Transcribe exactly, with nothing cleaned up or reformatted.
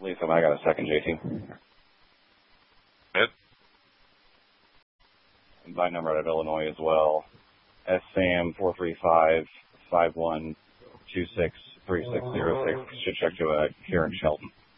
Lisa, I got a second, J T. Good. And by number out of Illinois as well. S Sam four three five five one two six three six zero six should check to uh, Karen Shelton.